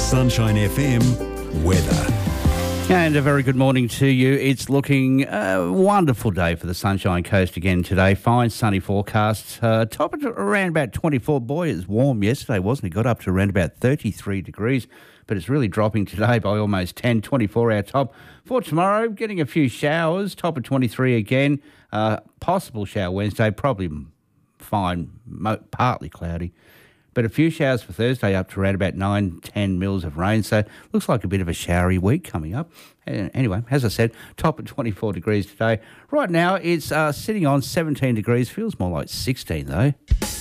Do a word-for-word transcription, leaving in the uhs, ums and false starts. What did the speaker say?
Sunshine F M weather. And a very good morning to you. It's looking a wonderful day for the Sunshine Coast again today. Fine sunny forecasts. Uh, top at around about twenty-four. Boy, it was warm yesterday, wasn't it? Got up to around about thirty-three degrees, but it's really dropping today by almost ten, twenty-four our top. For tomorrow, getting a few showers, top of twenty-three again. Uh, possible shower Wednesday, probably fine, mo- partly cloudy. But a few showers for Thursday, up to around about nine, ten mils of rain. So looks like a bit of a showery week coming up. And anyway, as I said, top at twenty-four degrees today. Right now, it's uh, sitting on seventeen degrees. Feels more like sixteen, though.